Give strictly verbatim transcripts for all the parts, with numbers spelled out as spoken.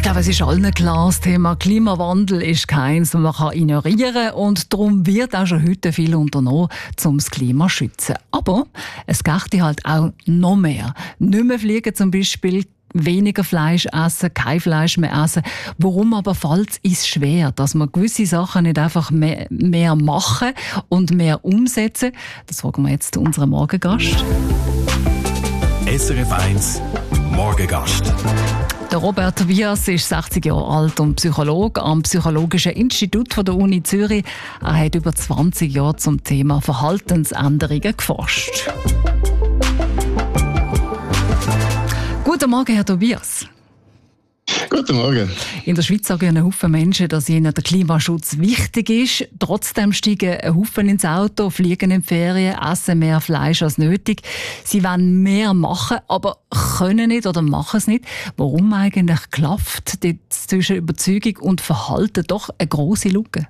glaube, es ist allen klar, das Thema Klimawandel ist keins, das man kann ignorieren kann. Und darum wird auch schon heute viel unternommen, um das Klima zu schützen. Aber es geht halt auch noch mehr. Nicht mehr fliegen zum Beispiel, weniger Fleisch essen, kein Fleisch mehr essen. Warum aber fällt es schwer, dass man gewisse Sachen nicht einfach mehr, mehr machen und mehr umsetzen? Das fragen wir jetzt unseren Morgengast. S R F eins Morgengast. Der Robert Wias ist sechzig Jahre alt und Psychologe am Psychologischen Institut der Uni Zürich. Er hat über zwanzig Jahre zum Thema Verhaltensänderungen geforscht. Guten Morgen, Herr Tobias. Guten Morgen. In der Schweiz sagen ein Haufen Menschen, dass ihnen der Klimaschutz wichtig ist. Trotzdem steigen ein Haufen ins Auto, fliegen in die Ferien, essen mehr Fleisch als nötig. Sie wollen mehr machen, aber können nicht oder machen es nicht. Warum eigentlich klafft dort zwischen Überzeugung und Verhalten doch eine grosse Lücke?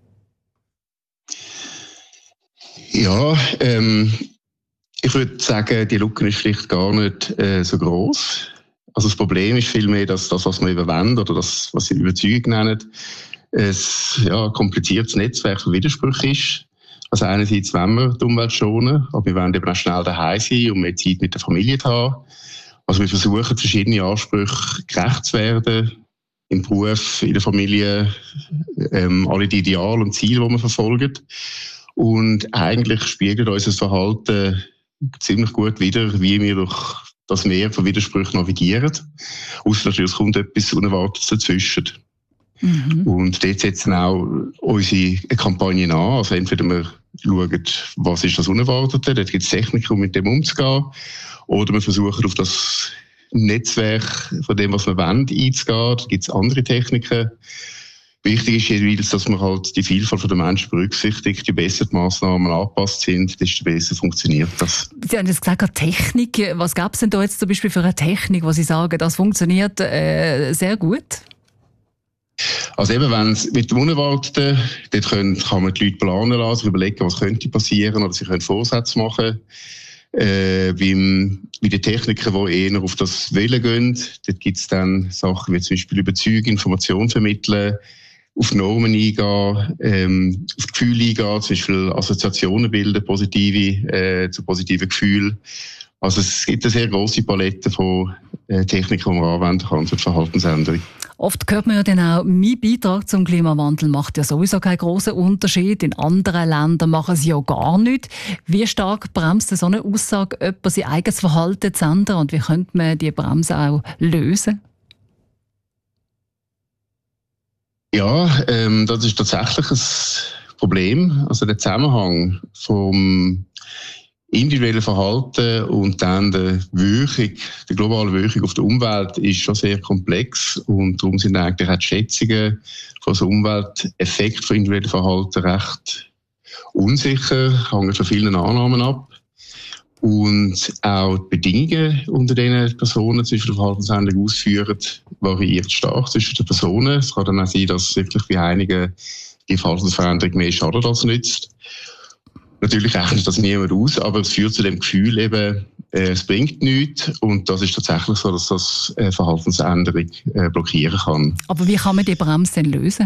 Ja, ähm, ich würde sagen, die Lücke ist vielleicht gar nicht äh, so gross. Also das Problem ist vielmehr, dass das, was wir überwenden oder das, was sie Überzeugung nennen, ein ja, kompliziertes Netzwerk von Widersprüchen ist. Also einerseits wollen wir die Umwelt schonen, aber wir wollen eben auch schnell daheim sein und mehr Zeit mit der Familie zu haben. Also wir versuchen, verschiedene Ansprüche gerecht zu werden, im Beruf, in der Familie, ähm, alle die Ideale und Ziele, die wir verfolgen. Und eigentlich spiegelt unser Verhalten ziemlich gut wider, wie wir durch das Meer von Widersprüchen navigieren. Ausser natürlich kommt etwas Unerwartetes dazwischen. Mhm. Und dort setzen auch unsere Kampagnen an. Also entweder wir schauen, was ist das Unerwartete, dort gibt es Techniken, um mit dem umzugehen. Oder wir versuchen auf das Netzwerk von dem, was wir wollen, einzugehen. Da gibt es andere Techniken. Wichtig ist jeweils, dass man halt die Vielfalt der Menschen berücksichtigt. Je besser die Massnahmen angepasst sind, desto besser funktioniert das. Sie haben jetzt gesagt, Technik. Was gab es denn da jetzt zum Beispiel für eine Technik, wo Sie sagen, das funktioniert äh, sehr gut? Also eben, wenn es mit dem Unerwarteten, dort können, kann man die Leute planen lassen, überlegen, was könnte passieren, oder sie können Vorsätze machen. Äh, beim, bei den Technikern, die eher auf das Wollen gehen, dort gibt es dann Sachen wie zum Beispiel Überzeugung, Information vermitteln, auf Normen eingehen, ähm, auf Gefühle eingehen, zum Beispiel Assoziationen bilden, positive, äh, zu positiven Gefühlen. Also es gibt eine sehr grosse Palette von äh, Techniken, die man anwenden kann zur Verhaltensänderung. Oft hört man ja dann auch, mein Beitrag zum Klimawandel macht ja sowieso keinen grossen Unterschied. In anderen Ländern machen sie ja gar nichts. Wie stark bremst so eine Aussage, jemand sein eigenes Verhalten zu ändern? Und wie könnte man diese Bremse auch lösen? Ja, ähm, das ist tatsächlich ein Problem. Also der Zusammenhang vom individuellen Verhalten und dann der Wirkung, der globalen Wirkung auf die Umwelt ist schon sehr komplex und darum sind eigentlich auch die Schätzungen von so Umwelteffekten von individuellen Verhalten recht unsicher, hängen von vielen Annahmen ab. Und auch die Bedingungen, unter denen Personen zwischen der Verhaltensänderung ausführen, variiert stark zwischen den Personen. Es kann dann auch sein, dass wirklich bei einigen die Verhaltensveränderung mehr schadet als nützt. Natürlich rechnet das niemand aus, aber es führt zu dem Gefühl eben, äh, es bringt nichts. Und das ist tatsächlich so, dass das äh, Verhaltensänderung äh, blockieren kann. Aber wie kann man die Bremse denn lösen?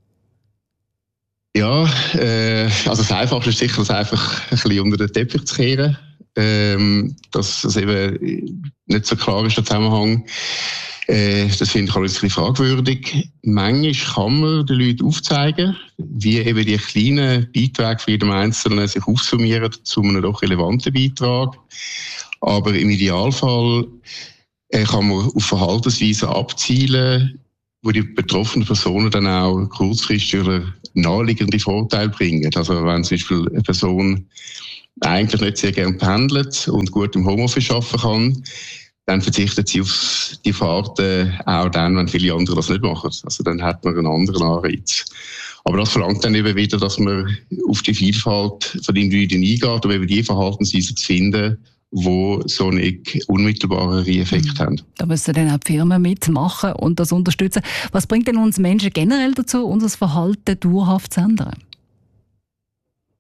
Ja, äh, also das Einfachste ist sicher, das einfach ein bisschen unter den Teppich zu kehren. Ähm, dass es eben nicht so klar ist, der Zusammenhang. Äh, das finde ich auch ein bisschen fragwürdig. Manchmal kann man den Leuten aufzeigen, wie eben die kleinen Beiträge für jeden Einzelnen sich aufsummieren zu einem doch relevanten Beitrag. Aber im Idealfall äh, kann man auf Verhaltensweisen abzielen, wo die betroffenen Personen dann auch kurzfristig oder naheliegende Vorteile bringen. Also wenn zum Beispiel eine Person eigentlich nicht sehr gerne pendelt und gut im Homeoffice arbeiten kann, dann verzichtet sie auf die Fahrten auch dann, wenn viele andere das nicht machen. Also dann hat man einen anderen Anreiz. Aber das verlangt dann eben wieder, dass man auf die Vielfalt von den Individuen eingeht, um eben die Verhaltensweisen zu finden, die so einen unmittelbaren Effekt haben. Da müssen dann auch die Firmen mitmachen und das unterstützen. Was bringt denn uns Menschen generell dazu, unser Verhalten dauerhaft zu ändern?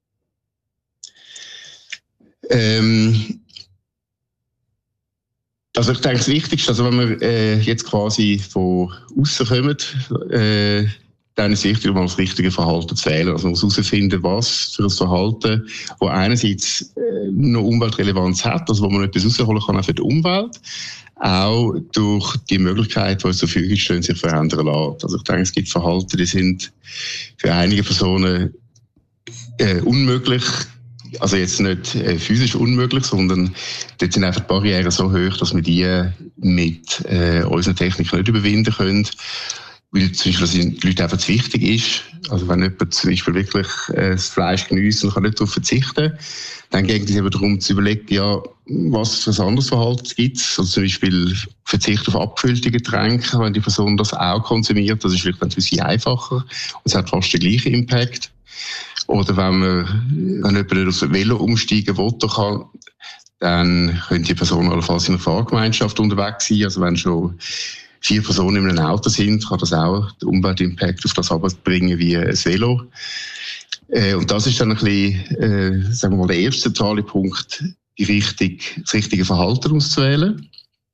Ähm, Also ich denke, das Wichtigste, also wenn wir äh, jetzt quasi von außen kommen, äh, dann ist es wichtig, um das richtige Verhalten zu wählen. Also man muss herausfinden, was für ein Verhalten, das einerseits äh, noch Umweltrelevanz hat, also wo man etwas rausholen kann auch für die Umwelt, auch durch die Möglichkeit, die uns zur Verfügung stehen, sich verändern lässt. Also ich denke, es gibt Verhalten, die sind für einige Personen äh, unmöglich. Also jetzt nicht äh, physisch unmöglich, sondern dort sind einfach die Barrieren so hoch, dass wir die mit äh, unseren Techniken nicht überwinden können. Weil zum Beispiel das den Leuten einfach zu wichtig ist. Also wenn jemand zum Beispiel wirklich äh, das Fleisch genießt und kann nicht darauf verzichten, dann geht es eben darum zu überlegen, ja, was für ein anderes Verhalten gibt es. Also zum Beispiel Verzicht auf abgefüllte Getränke, wenn die Person das auch konsumiert, das ist vielleicht ein bisschen einfacher und es hat fast den gleichen Impact. Oder wenn man, wenn jemand nicht aufs Velo umsteigen will, kann, dann können die Personen allenfalls in einer Fahrgemeinschaft unterwegs sein. Also wenn schon vier Personen in einem Auto sind, kann das auch den Umweltimpact auf das runterbringen wie ein Velo. Äh, und das ist dann ein bisschen, äh, sagen wir mal, der erste zentrale Punkt, die richtig, das richtige Verhalten auszuwählen.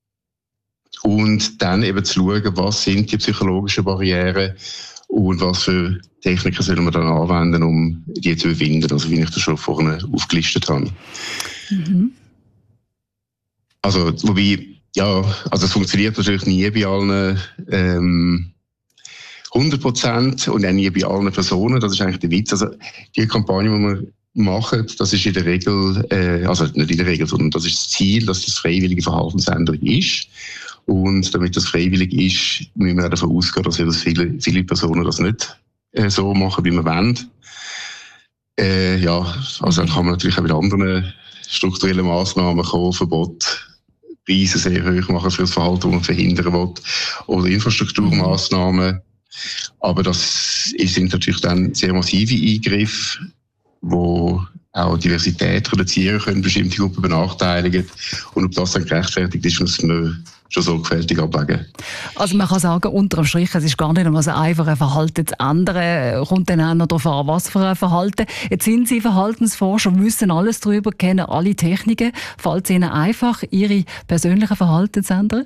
Und dann eben zu schauen, was sind die psychologischen Barrieren und was für Techniken sollen wir dann anwenden, um die zu überwinden, also wie ich das schon vorne aufgelistet habe. Mhm. Also, wobei, ja, also es funktioniert natürlich nie bei allen ähm, hundert Prozent und auch nie bei allen Personen, das ist eigentlich der Witz. Also die Kampagne, die wir machen, das ist in der Regel, äh, also nicht in der Regel, sondern das ist das Ziel, dass das freiwillige Verhaltensänderung ist. Und damit das freiwillig ist, müssen wir auch davon ausgehen, dass viele, viele Personen das nicht äh, so machen, wie wir wollen. Äh, ja, also dann kann man natürlich auch mit anderen strukturellen Massnahmen kommen, Verbot, Preise sehr hoch machen für das Verhalten, das man verhindern will, oder Infrastrukturmaßnahmen. Aber das sind natürlich dann sehr massive Eingriffe, die auch Diversität reduzieren können, bestimmte Gruppen benachteiligen. Und ob das dann gerechtfertigt ist, muss man schon sorgfältig abwägen. Also man kann sagen, unterm Strich, es ist gar nicht einmal so einfach, ein Verhalten zu ändern. Kommt dann auch noch darauf an, was für ein Verhalten. Jetzt sind Sie Verhaltensforscher, wissen alles darüber, kennen alle Techniken. Fällt es Ihnen einfach, Ihre persönlichen Verhalten zu ändern?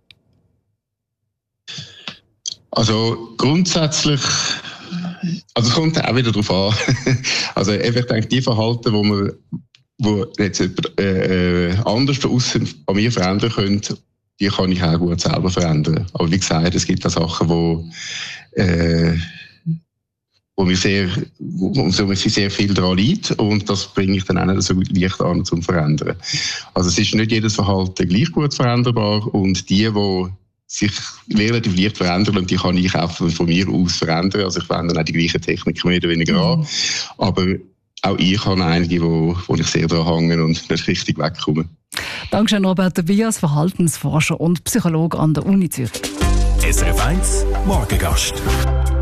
Also grundsätzlich, also es kommt auch wieder darauf an. Also ich denke, die Verhalten, wo man, wo jetzt jemand äh, anders von außen an mir verändern könnte, die kann ich auch gut selber verändern. Aber wie gesagt, es gibt auch Sachen, wo, äh, wo mir sehr, wo mir sehr viel daran liegt und das bringe ich dann auch nicht so leicht an zum Verändern. Also es ist nicht jedes Verhalten gleich gut veränderbar und die, die sich relativ leicht verändern und die kann ich auch von mir aus verändern. Also ich wende dann auch die gleichen Techniken mehr oder weniger an. Aber auch ich habe einige, wo, wo ich sehr daran hänge und nicht richtig wegkomme. Dankeschön, Robert Tobias, Verhaltensforscher und Psychologe an der Uni Zürich. S R F eins Morgengast.